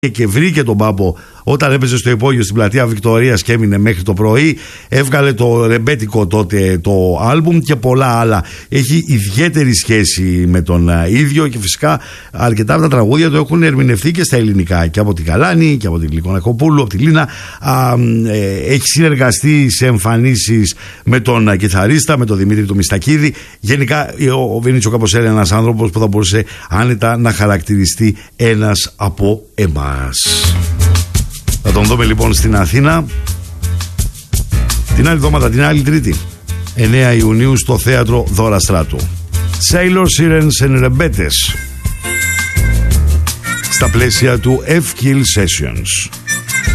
και βρήκε τον Πάπο όταν έπαιζε στο υπόγειο στην πλατεία Βικτωρίας και έμεινε μέχρι το πρωί. Έβγαλε το ρεμπέτικο τότε το άλμπουμ και πολλά άλλα. Έχει ιδιαίτερη σχέση με τον ίδιο και φυσικά αρκετά από τα τραγούδια του έχουν ερμηνευτεί και στα ελληνικά, και από την Καλάνη και από την Γλυκονακοπούλου, από τη Λίνα. Έχει συνεργαστεί σε εμφανίσεις με τον κιθαρίστα, με τον Δημήτρη του Μιστακίδη. Γενικά ο Βίνιτσιο κάπως είναι ένας άνθρωπος που θα μπορούσε άνετα να χαρακτηριστεί ένας από εμάς. Θα τον δούμε λοιπόν στην Αθήνα την άλλη εβδομάδα, την άλλη Τρίτη, 9 Ιουνίου, στο θέατρο Δώρα Στράτου. Sailor Sirens and Rebetes, στα πλαίσια του F-Kill Sessions.